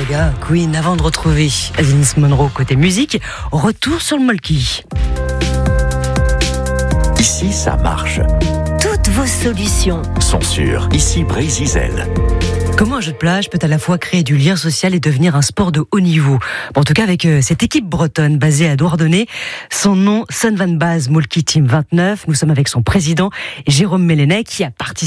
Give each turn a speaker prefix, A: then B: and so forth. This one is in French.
A: Gaga, Queen, avant de retrouver Alice Munro côté musique, retour sur le Molki.
B: Ici, ça marche.
C: Toutes vos solutions
B: Sont sûres. Ici, Brésil.
A: Comment un jeu de plage peut à la fois créer du lien social et devenir un sport de haut niveau? En tout cas, avec cette équipe bretonne basée à Douarnenez, son nom, Sun Van Baz Molki Team 29. Nous sommes avec son président, Jérôme Mélenet, qui a participé